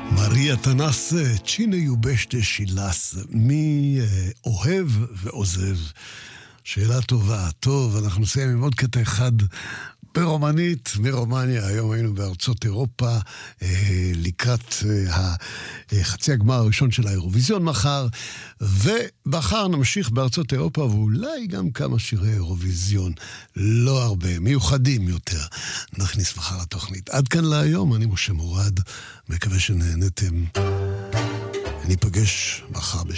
מריה תנס צ'ינה יובשת שילס, מי אוהב ועוזב? שאלה טובה. טוב, אנחנו נסיים עם עוד קטע אחד ברומנית, מרומניה. היום היינו בארצות אירופה, לקראת חצי הגמר הראשון של האירוויזיון מחר, ובחר נמשיך בארצות אירופה, ואולי גם כמה שירי אירוויזיון, לא הרבה, מיוחדים יותר, נכניס מחר לתוכנית. עד כאן להיום, אני משה מורד, מקווה שנהנתם. ניפגש מחר